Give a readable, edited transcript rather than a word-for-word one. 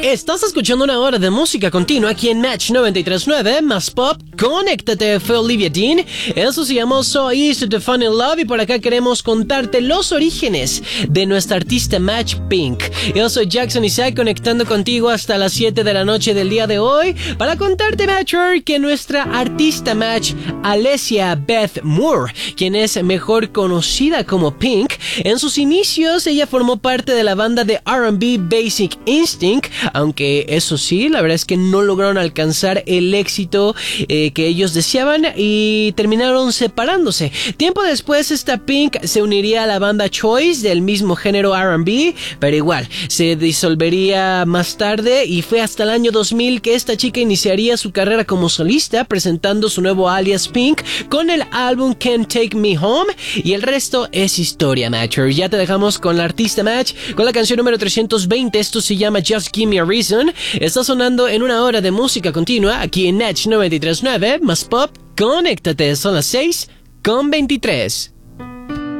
Estás escuchando una hora de música continua aquí en Match 93.9 más pop. Conéctate, fue Olivia Dean. Eso se llamó So Easy to Fall in Love y por acá queremos contarte los orígenes de nuestra artista Match Pink. Yo soy Jackson Isaac conectando contigo hasta las 7 de la noche del día de hoy para contarte, Matcher, que nuestra artista Match, Alessia Beth Moore, quien es mejor conocida como Pink, en sus inicios ella formó parte de la banda de R&B Basic Instinct, aunque eso sí, la verdad es que no lograron alcanzar el éxito que ellos deseaban y terminaron separándose. Tiempo después esta Pink se uniría a la banda Choice del mismo género R&B, pero igual se disolvería más tarde y fue hasta el año 2000 que esta chica iniciaría su carrera como solista presentando su nuevo alias Pink con el álbum Can't Take Me Home y el resto es historia, Matcher. Ya te dejamos con la artista Match con la canción número 320. Esto se llama Just Give Me a Reason. Está sonando en una hora de música continua aquí en Match 93.9 más pop. Conéctate, son las 6:23.